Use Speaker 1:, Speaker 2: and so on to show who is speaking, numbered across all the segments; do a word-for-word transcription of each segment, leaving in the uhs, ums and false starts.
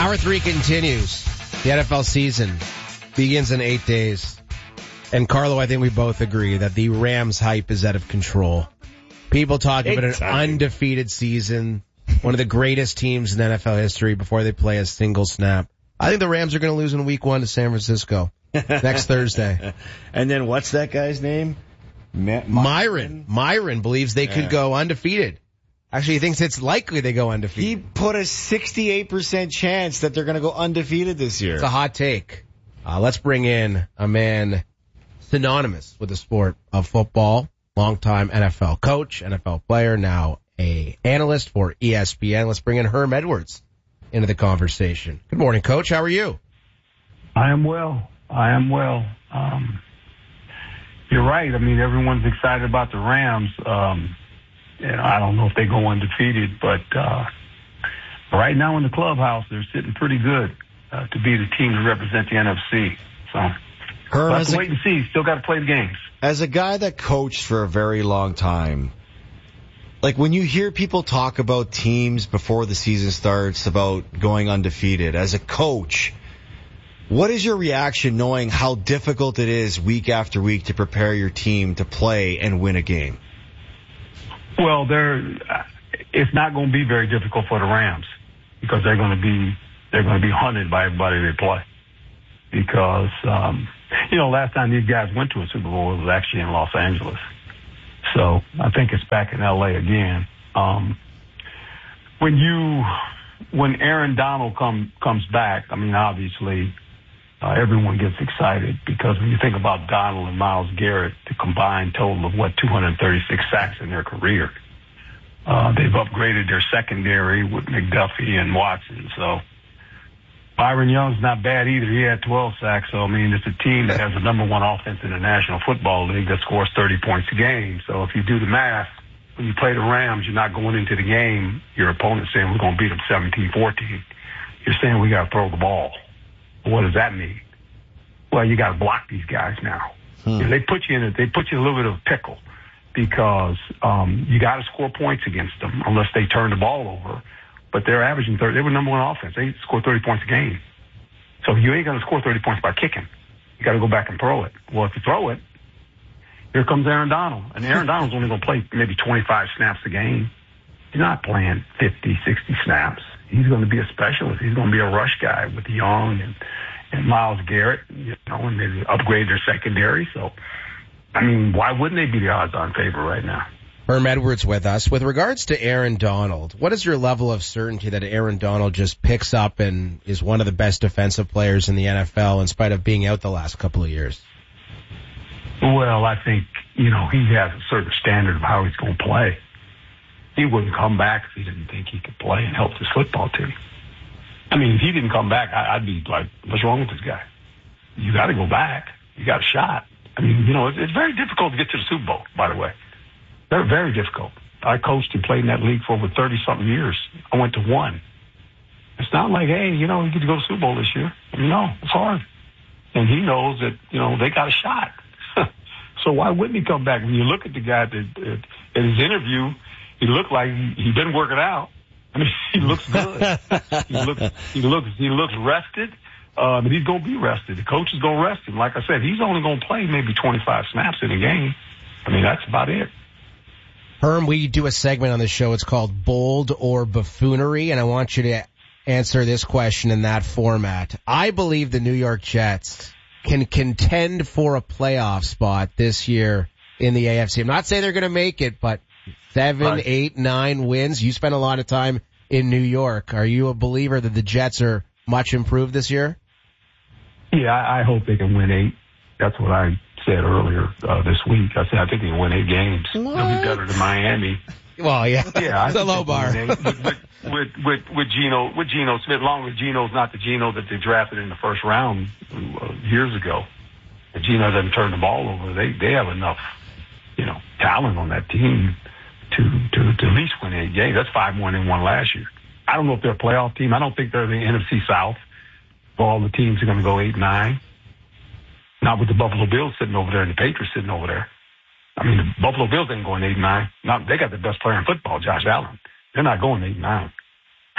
Speaker 1: Hour three continues. The N F L season begins in eight days. And Carlo, I think we both agree that the Rams hype is out of control. People talk about an undefeated season, one of the greatest teams in N F L history before they play a single snap. I think the Rams are going to lose in week one to San Francisco next Thursday.
Speaker 2: And then what's that guy's name? Ma-
Speaker 1: Myron. Myron believes they yeah. could go undefeated. Actually, he thinks it's likely they go undefeated.
Speaker 2: He put a sixty-eight percent chance that they're going to go undefeated this year.
Speaker 1: It's a hot take. Uh, let's bring in a man synonymous with the sport of football, longtime N F L coach, N F L player, now a analyst for E S P N. Let's bring in Herm Edwards into the conversation. Good morning, Coach. How are you?
Speaker 3: I am well. I am well. Um, you're right. I mean, everyone's excited about the Rams. Um, you know, I don't know if they go undefeated, but uh, right now in the clubhouse, they're sitting pretty good uh, to be the team to represent the N F C. So we'll have to wait and see. Still got to play the games.
Speaker 2: As a guy that coached for a very long time, like when you hear people talk about teams before the season starts about going undefeated, as a coach, what is your reaction knowing how difficult it is week after week to prepare your team to play and win a game?
Speaker 3: Well, they're, it's not going to be very difficult for the Rams because they're going to be they're going to be hunted by everybody they play. Because um, you know, last time these guys went to a Super Bowl, it was actually in Los Angeles. So I think it's back in L A again. Um, when you when Aaron Donald come comes back, I mean, obviously uh, everyone gets excited because when you think about Donald and Myles Garrett, the combined total of what two hundred thirty-six sacks in their career. Uh, they've upgraded their secondary with McDuffie and Watson. So Byron Young's not bad either. He had twelve sacks. So, I mean, it's a team that has the number one offense in the National Football League that scores thirty points a game. So if you do the math, when you play the Rams, you're not going into the game, your opponent saying we're going to beat them seventeen fourteen. You're saying we got to throw the ball. What does that mean? Well, you got to block these guys now. Hmm. They put you in a, they put you in a little bit of a pickle because um, you got to score points against them unless they turn the ball over. But they're averaging thirty. They were number one offense. They score thirty points a game. So you ain't going to score thirty points by kicking. You got to go back and throw it. Well, if you throw it, here comes Aaron Donald. And Aaron Donald's only going to play maybe twenty-five snaps a game. He's not playing fifty, sixty snaps. He's going to be a specialist. He's going to be a rush guy with Young and, and Myles Garrett, you know, and they upgrade their secondary. So, I mean, why wouldn't they be the odds-on favorite right now?
Speaker 1: Herm Edwards with us. With regards to Aaron Donald, what is your level of certainty that Aaron Donald just picks up and is one of the best defensive players in the N F L in spite of being out the last couple of years?
Speaker 3: Well, I think, you know, he has a certain standard of how he's going to play. He wouldn't come back if he didn't think he could play and help his football team. I mean, if he didn't come back, I'd be like, what's wrong with this guy? You got to go back. You got a shot. I mean, you know, it's, it's very difficult to get to the Super Bowl, by the way. They're very difficult. I coached and played in that league for over thirty-something years. I went to one. It's not like, hey, you know, you get to go to the Super Bowl this year. No, it's hard. And he knows that, you know, they got a shot. So why wouldn't he come back? When you look at the guy that, uh, at his interview, he looked like he, he didn't work it out. I mean, he looks good. he looks, he looks, he looks rested. Um, and he's going to be rested. The coach is going to rest him. Like I said, he's only going to play maybe twenty-five snaps in a game. I mean, that's about it.
Speaker 1: Herm, we do a segment on the show. It's called Bold or Buffoonery, and I want you to answer this question in that format. I believe the New York Jets can contend for a playoff spot this year in the A F C. I'm not saying they're going to make it, but seven, right. eight, nine wins. You spent a lot of time in New York. Are you a believer that the Jets are much improved this year?
Speaker 3: Yeah, I, I hope they can win eight. That's what I said earlier uh, this week. I said I think they can win eight games.
Speaker 1: What?
Speaker 3: They'll be better than Miami.
Speaker 1: Well, yeah,
Speaker 3: yeah,
Speaker 1: it's a low bar.
Speaker 3: with, with, with, with, with Geno, with Geno Smith, long as Geno's not the Geno that they drafted in the first round uh, years ago. If Geno doesn't turn the ball over, they they have enough, you know, talent on that team to to, to at least win eight games. That's five more than one last year. I don't know if they're a playoff team. I don't think they're the N F C South. All the teams are going to go eight, nine. Not with the Buffalo Bills sitting over there and the Patriots sitting over there. I mean, the Buffalo Bills ain't going eight, nine. Not, they got the best player in football, Josh Allen. They're not going eight, nine.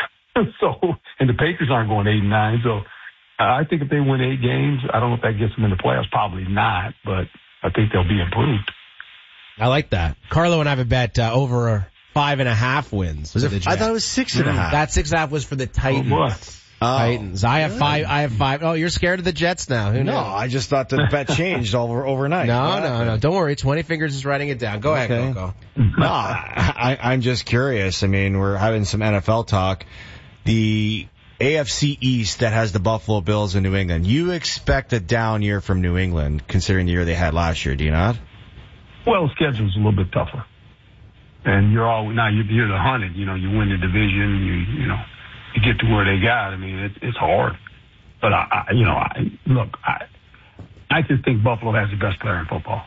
Speaker 3: so, and the Patriots aren't going eight and nine. So I think if they win eight games, I don't know if that gets them in the playoffs. Probably not, but I think they'll be improved.
Speaker 1: I like that. Carlo and I have a bet uh, over five and a half wins.
Speaker 2: Was
Speaker 1: for
Speaker 2: it,
Speaker 1: the
Speaker 2: I thought it was six and a half.
Speaker 1: That six and a half was for the Titans.
Speaker 3: Oh, boy.
Speaker 2: Oh.
Speaker 1: Titans. I have five. I have five. Oh, you're scared of the Jets now? Who
Speaker 2: No,
Speaker 1: knew?
Speaker 2: I just thought the bet changed over overnight.
Speaker 1: No, no, no. Don't worry. Twenty Fingers is writing it down. Go ahead,
Speaker 2: Okay.
Speaker 1: Coco.
Speaker 2: No, I, I'm just curious. I mean, we're having some N F L talk. The A F C East that has the Buffalo Bills in New England. You expect a down year from New England, considering the year they had last year, do you not?
Speaker 3: Well, the schedule's a little bit tougher. And you're all, now you're, you're the hunted, you know, you win the division, you, you know, you get to where they got. I mean, it, it's hard. But I, I, you know, I, look, I, I just think Buffalo has the best player in football.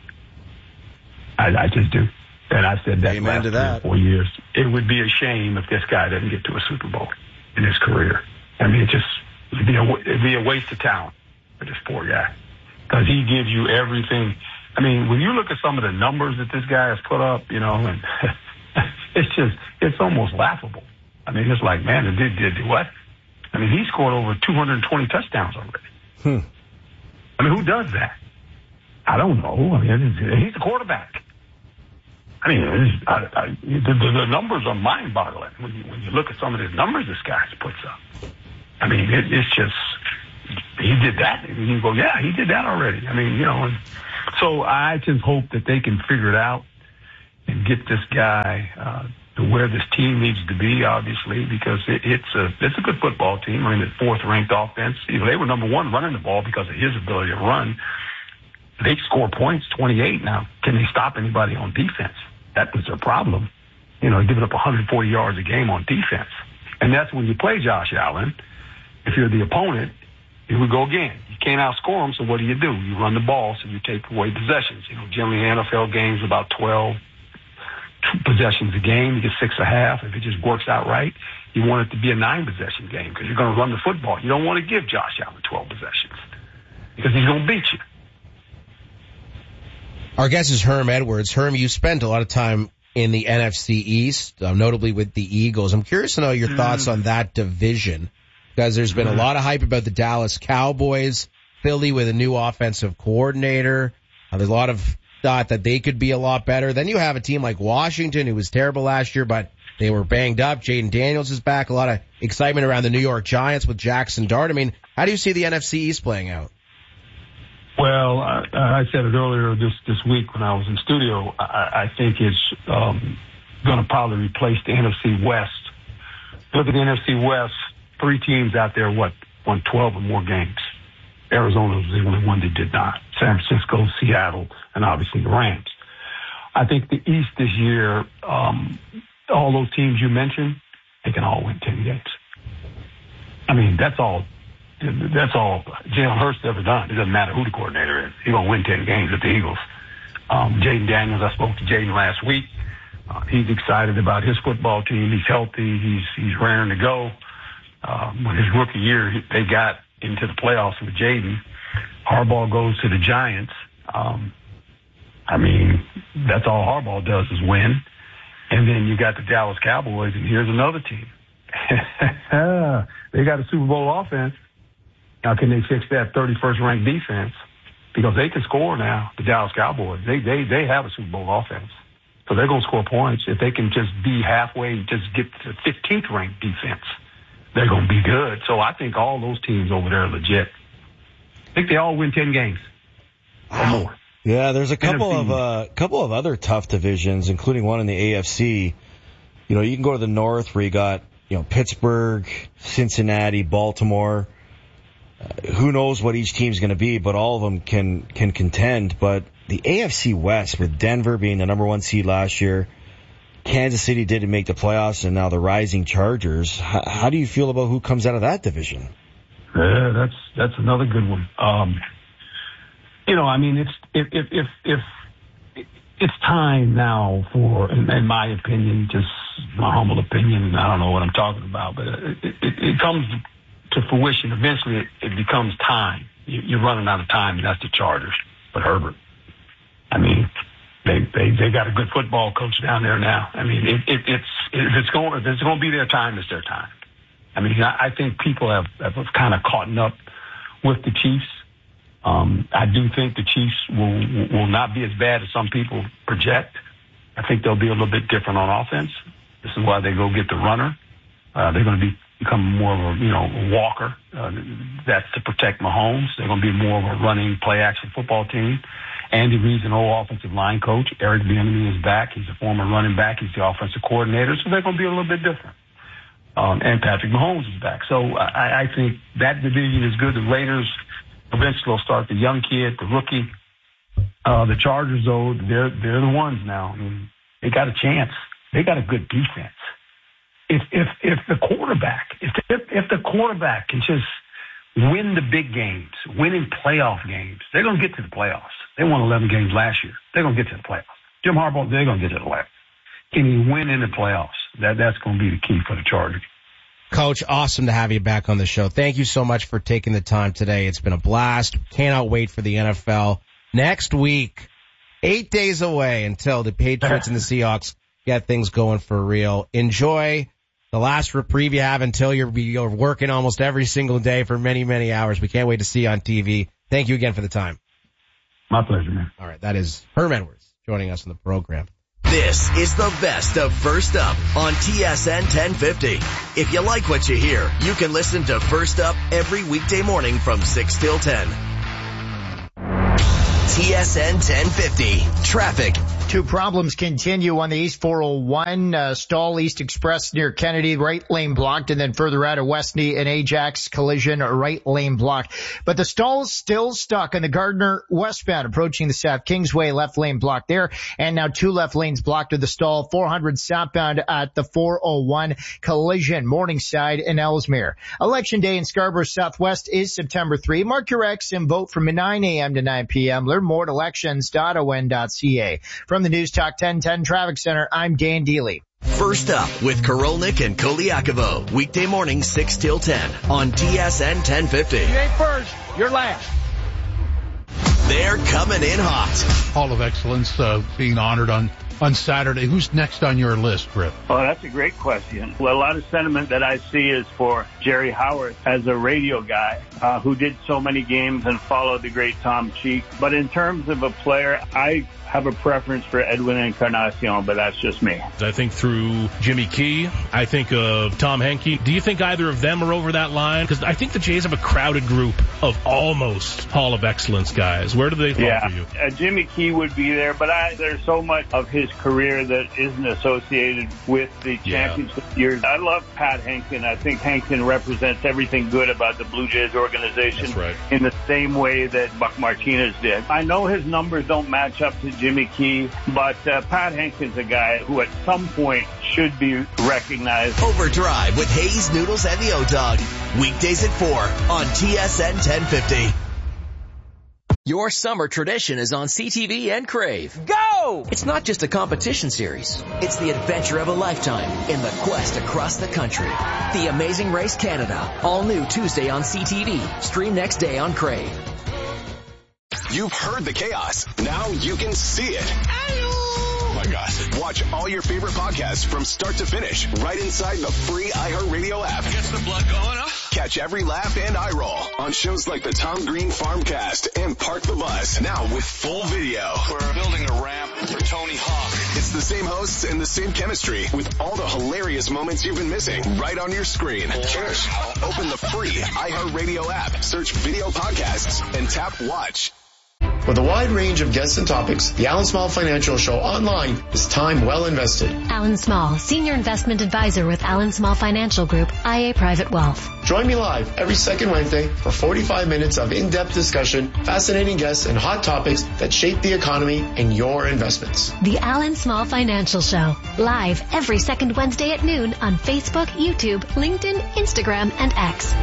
Speaker 3: I, I just do. And I said that
Speaker 2: Amen
Speaker 3: last
Speaker 2: to
Speaker 3: three or
Speaker 2: that.
Speaker 3: four years. It would be a shame if this guy doesn't get to a Super Bowl in his career. I mean, it just, it'd be a, it'd be a waste of talent for this poor guy. Because he gives you everything. I mean, when you look at some of the numbers that this guy has put up, you know, and it's just, it's almost laughable. I mean, it's like, man, it did, did what? I mean, he scored over two hundred twenty touchdowns already.
Speaker 2: Hmm.
Speaker 3: I mean, who does that? I don't know. I mean, he's the quarterback. I mean, it's, I, I, the, the numbers are mind-boggling when you, when you look at some of the numbers this guy puts up. I mean, it, it's just, he did that. And you go, yeah, he did that already. I mean, you know, and so I just hope that they can figure it out and get this guy uh, to where this team needs to be, obviously, because it, it's a it's a good football team. I mean, the fourth-ranked offense. You know, they were number one running the ball because of his ability to run. They score points, twenty-eight now. Can they stop anybody on defense? That was their problem. You know, giving up one hundred forty yards a game on defense. And that's when you play Josh Allen. If you're the opponent, here we go again. You can't outscore them, so what do you do? You run the ball, so you take away possessions. You know, generally in N F L games, about twelve possessions a game. You get six and a half. If it just works out right, you want it to be a nine-possession game because you're going to run the football. You don't want to give Josh Allen twelve possessions because he's going to beat you.
Speaker 1: Our guest is Herm Edwards. Herm, you spent a lot of time in the N F C East, uh, notably with the Eagles. I'm curious to know your mm. thoughts on that division because there's been mm. a lot of hype about the Dallas Cowboys, Philly with a new offensive coordinator. Uh, there's a lot of thought that they could be a lot better. Then you have a team like Washington who was terrible last year, but they were banged up. Jaden Daniels is back. A lot of excitement around the New York Giants with Jackson Dart. I mean, how do you see the N F C East playing out?
Speaker 3: Well, I, I said it earlier this, this week when I was in studio. I, I think it's um, going to probably replace the N F C West. Look at the N F C West, three teams out there, what, won twelve or more games. Arizona was the only one that did not. San Francisco, Seattle, and obviously the Rams. I think the East this year, um, all those teams you mentioned, they can all win ten games. I mean, that's all. That's all Jalen Hurts ever done. It doesn't matter who the coordinator is. He's going to win ten games at the Eagles. Um, Jaden Daniels, I spoke to Jaden last week. Uh, he's excited about his football team. He's healthy. He's he's raring to go. Um, when his rookie year, they got into the playoffs with Jaden. Harbaugh goes to the Giants. Um, I mean, that's all Harbaugh does is win. And then you got the Dallas Cowboys, and here's another team. They got a Super Bowl offense. How can they fix that thirty-first ranked defense? Because they can score now, the Dallas Cowboys. They they they have a Super Bowl offense. So they're going to score points. If they can just be halfway, just get to the fifteenth ranked defense, they're going to be good. So I think all those teams over there are legit. I think they all win ten games or more.
Speaker 2: Yeah, there's a couple
Speaker 3: N F C.
Speaker 2: of uh, couple of other tough divisions, including one in the A F C. You know, you can go to the North where you got, you know, Pittsburgh, Cincinnati, Baltimore. Uh, who knows what each team's going to be, but all of them can can contend. But the A F C West, with Denver being the number one seed last year, Kansas City didn't make the playoffs, and now the rising Chargers. How, how do you feel about who comes out of that division?
Speaker 3: Yeah, that's that's another good one. Um, you know, I mean, it's if if if, if it's time now for, in, in my opinion, just my humble opinion. I don't know what I'm talking about, but it, it, it comes to fruition. Eventually, it, it becomes time. You, you're running out of time, and that's the Chargers. But Herbert, I mean, they they they got a good football coach down there now. I mean, it, it, it's if it's going if it's going to be their time, it's their time. I mean, I, I think people have, have kind of caught up with the Chiefs. Um, I do think the Chiefs will will not be as bad as some people project. I think they'll be a little bit different on offense. This is why they go get the runner. Uh, they're going to be become more of a, you know, walker. Uh, that's to protect Mahomes. They're going to be more of a running play action football team. Andy Reid's an old offensive line coach. Eric Bieniemy is back. He's a former running back. He's the offensive coordinator. So they're going to be a little bit different. Um, and Patrick Mahomes is back. So I, I think that division is good. The Raiders eventually will start the young kid, the rookie. Uh, the Chargers, though, they're, they're the ones now. I mean, they got a chance. They got a good defense. If, if, if the quarterback, if, if, if the quarterback can just win the big games, winning playoff games, they're going to get to the playoffs. They won eleven games last year. They're going to get to the playoffs. Jim Harbaugh, they're going to get to the playoffs. Can he win in the playoffs? That, that's going to be the key for the Chargers.
Speaker 1: Coach, awesome to have you back on the show. Thank you so much for taking the time today. It's been a blast. Cannot wait for the N F L next week. Eight days away until the Patriots and the Seahawks get things going for real. Enjoy the last reprieve you have until you're, you're working almost every single day for many, many hours. We can't wait to see you on T V. Thank you again for the time.
Speaker 3: My pleasure, man.
Speaker 1: All right. That is Herm Edwards joining us on the program.
Speaker 4: This is the best of First Up on T S N ten fifty. If you like what you hear, you can listen to First Up every weekday morning from six till ten. T S N ten fifty. Traffic.
Speaker 5: Two problems continue on the East four oh one, uh, stall East Express near Kennedy, right lane blocked, and then further out of Westney and Ajax, collision, right lane blocked. But the stall's still stuck on the Gardner westbound, approaching the South Kingsway, left lane blocked there, and now two left lanes blocked to the stall, four hundred southbound at the four oh one, collision, Morningside and Ellesmere. Election day in Scarborough Southwest is September third. Mark your X and vote from nine a.m. to nine p.m. Learn more at elections dot o n dot c a. From the News Talk ten ten Traffic Center, I'm Dan Deely.
Speaker 4: First Up with Korolnik and Koliakovo. Weekday morning six till ten on T S N ten fifty.
Speaker 6: You ain't first, you're last.
Speaker 4: They're coming in hot.
Speaker 6: Hall of Excellence uh, being honored on, on Saturday. Who's next on your list, Rip?
Speaker 7: Oh, that's a great question. Well, a lot of sentiment that I see is for Jerry Howard as a radio guy uh, who did so many games and followed the great Tom Cheek. But in terms of a player, I have a preference for Edwin Encarnacion, but that's just me.
Speaker 8: I think through Jimmy Key, I think of Tom Henke. Do you think either of them are over that line? Because I think the Jays have a crowded group of almost Hall of Excellence guys. Where do they fall
Speaker 7: yeah.
Speaker 8: for you?
Speaker 7: Uh, Jimmy Key would be there, but I, there's so much of his career that isn't associated with the championship yeah. years. I love Pat Henkin. I think Henkin represents everything good about the Blue Jays organization
Speaker 8: right.
Speaker 7: in the same way that Buck Martinez did. I know his numbers don't match up to Jimmy Key, but uh, Pat Henkin's a guy who at some point should be recognized.
Speaker 4: Overdrive with Hayes, Noodles, and the O-Dog. Weekdays at four on T S N ten fifty. Your summer tradition is on C T V and Crave.
Speaker 9: Go!
Speaker 4: It's not just a competition series. It's the adventure of a lifetime in the quest across the country. The Amazing Race Canada. All new Tuesday on C T V. Stream next day on Crave.
Speaker 10: You've heard the chaos. Now you can see it. Oh my gosh. Watch all your favorite podcasts from start to finish right inside the free iHeartRadio app.
Speaker 11: Gets the blood going, huh?
Speaker 10: Catch every laugh and eye roll on shows like the Tom Green Farmcast and Park the Bus. Now with full video.
Speaker 11: We're building a ramp for Tony Hawk.
Speaker 10: It's the same hosts and the same chemistry with all the hilarious moments you've been missing right on your screen. Cheers. Open the free iHeartRadio app, search video podcasts, and tap watch.
Speaker 12: With a wide range of guests and topics, the Alan Small Financial Show online is time well invested.
Speaker 13: Alan Small, Senior Investment Advisor with Alan Small Financial Group, I A Private Wealth.
Speaker 12: Join me live every second Wednesday for forty-five minutes of in-depth discussion, fascinating guests, and hot topics that shape the economy and your investments.
Speaker 13: The Alan Small Financial Show, live every second Wednesday at noon on Facebook, YouTube, LinkedIn, Instagram, and X.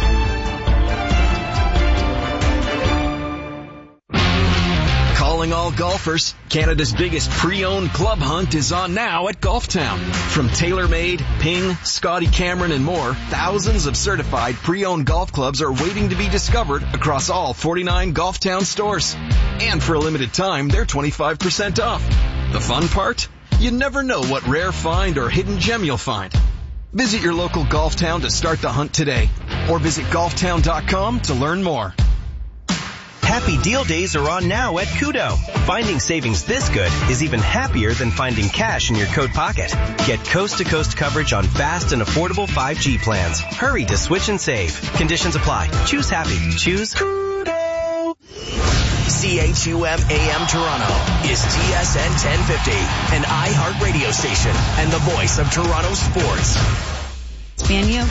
Speaker 4: Calling all golfers, Canada's biggest pre-owned club hunt is on now at Golftown. From TaylorMade, Ping, Scotty Cameron, and more, thousands of certified pre-owned golf clubs are waiting to be discovered across all forty-nine Golftown stores. And for a limited time, they're twenty-five percent off. The fun part? You never know what rare find or hidden gem you'll find. Visit your local Golf Town to start the hunt today, or visit golf town dot com to learn more.
Speaker 9: Happy Deal Days are on now at Kudo. Finding savings this good is even happier than finding cash in your coat pocket. Get coast-to-coast coverage on fast and affordable five G plans. Hurry to switch and save. Conditions apply. Choose happy. Choose Kudo.
Speaker 14: C H U M A M Toronto is T S N ten fifty, an iHeart radio station and the voice of Toronto sports.
Speaker 15: Span you.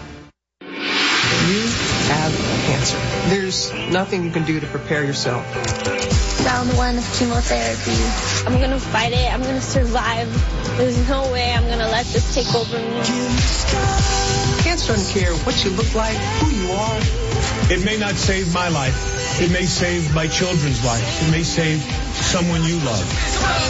Speaker 16: You have cancer. There's nothing you can do to prepare yourself.
Speaker 17: Round one of chemotherapy. I'm going to fight it. I'm going to survive. There's no way I'm going to let this take over me.
Speaker 16: Cancer doesn't care what you look like, who you are.
Speaker 18: It may not save my life. It may save my children's life. It may save someone you love.